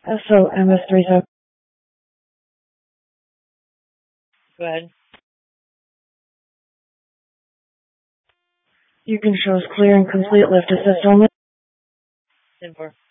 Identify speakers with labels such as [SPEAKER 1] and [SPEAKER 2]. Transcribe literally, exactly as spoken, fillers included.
[SPEAKER 1] Uh, so M S three seven.
[SPEAKER 2] Go ahead.
[SPEAKER 1] You can show us clear and complete lift assist only.
[SPEAKER 2] ten four.